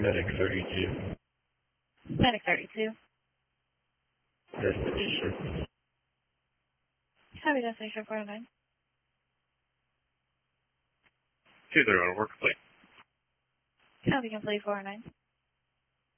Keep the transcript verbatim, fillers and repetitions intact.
Medic thirty-two. Medic thirty-two. Destination. Copy destination four oh nine. two zero, work complete. Copy complete four oh nine.